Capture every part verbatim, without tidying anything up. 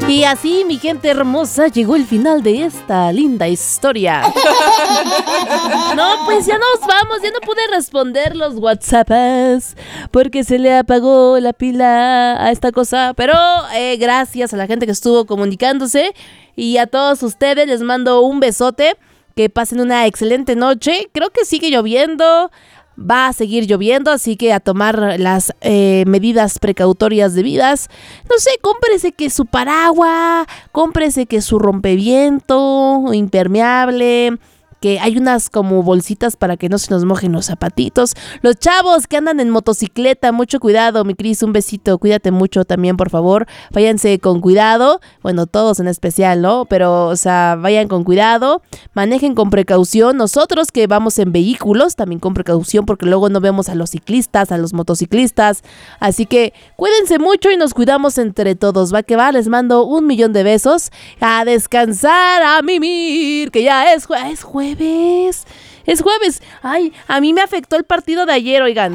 Y así, mi gente hermosa, llegó el final de esta linda historia. No, pues ya nos vamos, ya no pude responder los WhatsApps porque se le apagó la pila a esta cosa. Pero eh, gracias a la gente que estuvo comunicándose y a todos ustedes les mando un besote. Que pasen una excelente noche. Creo que sigue lloviendo. Va a seguir lloviendo, así que a tomar las eh, medidas precautorias debidas. No sé, cómprese que su paraguas, cómprese que su rompeviento impermeable, que hay unas como bolsitas para que no se nos mojen los zapatitos. Los chavos que andan en motocicleta, mucho cuidado, mi Cris, un besito, cuídate mucho también, por favor. Váyanse con cuidado, bueno, todos en especial, ¿no? Pero, o sea, vayan con cuidado, manejen con precaución. Nosotros que vamos en vehículos, también con precaución, porque luego no vemos a los ciclistas, a los motociclistas. Así que cuídense mucho y nos cuidamos entre todos. Va que va, les mando un millón de besos. A descansar, a mimir, que ya es, jue- es jueves. Jueves. Es jueves. Ay, a mí me afectó el partido de ayer, oigan.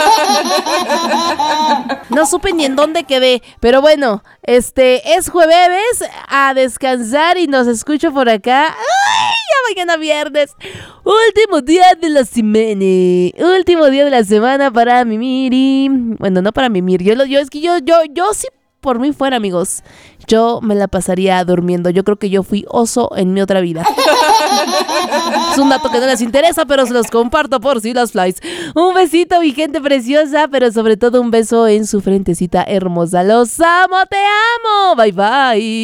No supe ni en dónde quedé. Pero bueno, este es jueves. A descansar y nos escucho por acá. Ay, ya mañana viernes. Último día de la semana. Último día de la semana para mimir y... Bueno, no para mimir. Yo, lo, yo es que yo, yo, yo sí por mí fuera, amigos. Yo me la pasaría durmiendo. Yo creo que yo fui oso en mi otra vida. Es un dato que no les interesa, pero se los comparto por si las flies. Un besito, mi gente preciosa, pero sobre todo un beso en su frentecita hermosa. Los amo, te amo. Bye, bye.